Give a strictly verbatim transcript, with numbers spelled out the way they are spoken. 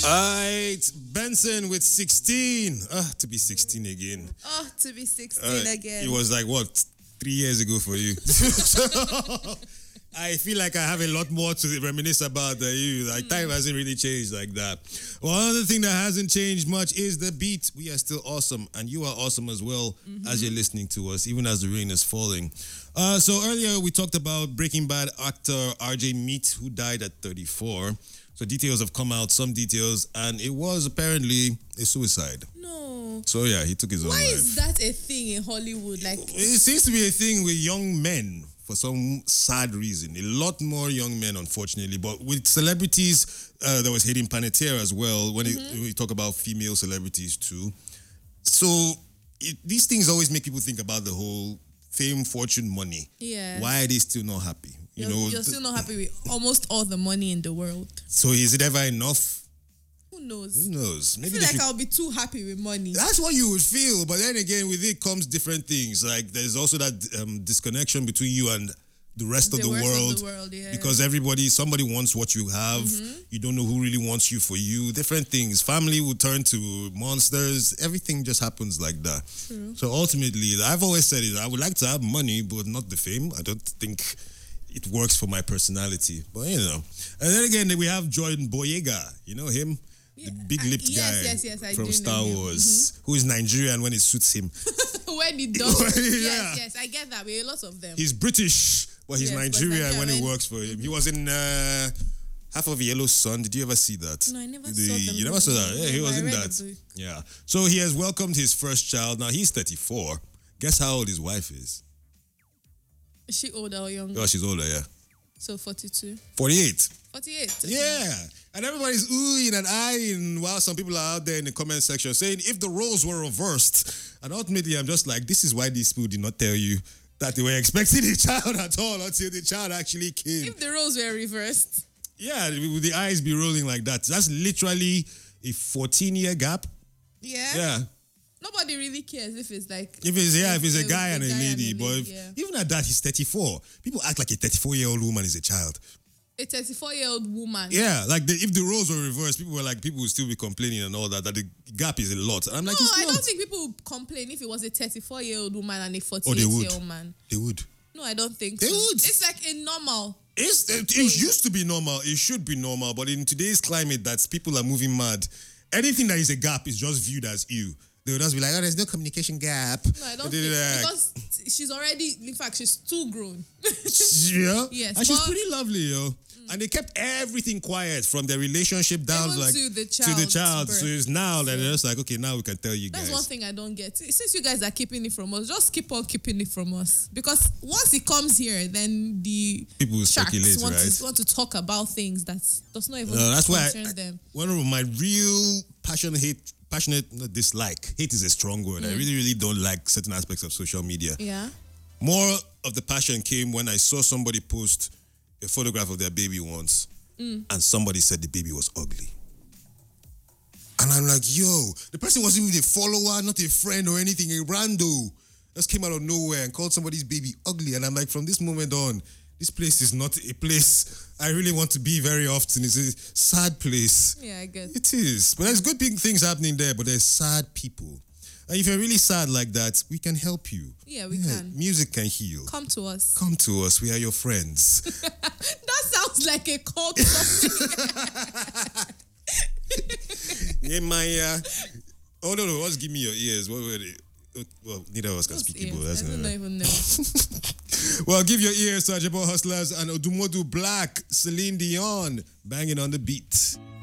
Alright, Benson with sixteen. Ah, to be sixteen again. Oh, to be sixteen Uh, again. It was like, what, three years ago for you? I feel like I have a lot more to reminisce about than you. Like, time hasn't really changed like that. Well, another thing that hasn't changed much is the beat. We are still awesome, and you are awesome as well as you're listening to us, even as the rain is falling. Uh, so earlier we talked about Breaking Bad actor R J Meat, who died at thirty-four. So details have come out, some details, and it was apparently a suicide. No. So yeah, he took his own Why life. is that a thing in Hollywood? Like, It seems to be a thing with young men for some sad reason. A lot more young men, unfortunately. But with celebrities, uh, there was Hayden Panettiere as well, when it, we talk about female celebrities too. So it, these things always make people think about the whole fame, fortune, money. yeah. Why are they still not happy? You You're, know. you're th- still not happy with almost all the money in the world. so is it ever enough? Who knows? Who knows? I Maybe feel they like should- I'll be too happy with money. That's what you would feel, but then again, with it comes different things. Like there's also that um, disconnection between you and the rest of The the rest of world, the world, yeah. because everybody, somebody wants what you have. Mm-hmm. You don't know who really wants you for you. Different things. Family will turn to monsters. Everything just happens like that. True. So ultimately, I've always said it. I would like to have money, but not the fame. I don't think it works for my personality. But you know, and then again, we have Jordan Boyega. You know him. The big-lipped Yes, guy yes, yes, I from do Star know him. Wars, who is Nigerian when it suits him. When it does. Yeah. Yes, yes, I get that. We have lots of them. He's British, but he's Yes, but Nigerian Nigerian when it when- works for him. He was in uh, half of Yellow Sun. Did you ever see that? No, I never The- saw them. You never saw that? Yeah, he No, was I in read that. the book. Yeah. So he has welcomed his first child. Now he's thirty-four. Guess how old his wife is? Is she older or younger? Oh, she's older, yeah. So forty-two. forty-eight. forty-eight. Yeah. And everybody's oohing and eyeing while some people are out there in the comment section saying if the roles were reversed. And ultimately, I'm just like, this is why these people did not tell you that they were expecting a child at all until the child actually came. If the roles were reversed. Yeah, with the eyes be rolling like that. That's literally a fourteen-year gap. Yeah. Yeah. Nobody really cares if it's like. If it's yeah, if it's a a- guy a and a guy and lady, a but lady, if- yeah. even at that, he's thirty-four. People act like a thirty-four-year-old woman is a child. A thirty-four-year-old woman. Yeah, like the, if the roles were reversed, people were like, people would still be complaining and all that. That the gap is a lot. And I'm like, No, it's I not. don't think people would complain if it was a thirty-four-year-old woman and a Oh, they forty-eight-year-old would. man. They would. No, I don't think They so. would. It's like a normal. It's, it, it used to be normal. It should be normal. But in today's climate, that people are moving mad. Anything that is a gap is just viewed as you. They would just be like, oh, there's no communication gap. No, I don't They're think like, because she's already. In fact, she's too grown. yeah. Yes, And she's but- pretty lovely, yo. And they kept everything quiet from their relationship down Even like to the to the child's child. birth. So it's now that they're just like, okay, now we can tell you That's guys. one thing I don't get. Since you guys are keeping it from us, just keep on keeping it from us. Because once it comes here, then the People will sharks speculate, want, right? to, want to talk about things that does not even Uh, that's why I, concern I- them. one of my real passionate hate, passionate not dislike. Hate is a strong word. I really, really don't like certain aspects of social media. Yeah. More of the passion came when I saw somebody post a photograph of their baby once, and somebody said the baby was ugly. And I'm like, yo, the person wasn't even a follower, not a friend or anything, a rando. Just came out of nowhere and called somebody's baby ugly. And I'm like, from this moment on, this place is not a place I really want to be very often. It's a sad place. Yeah, I guess. It is. But there's good big things happening there, but there's sad people. And if you're really sad like that, we can help you. Yeah, we can. Music can heal. Come to us. Come to us. We are your friends. That sounds like a cult something. Yeah, my. Uh, oh no, no! Let's give me your ears. What were they? Uh, Well, neither of us can speak Igbo. Yes, That's I not don't even know. Well, give your ears to Ajabo Hustlers and Odumodu Black, Celine Dion, banging on the beat.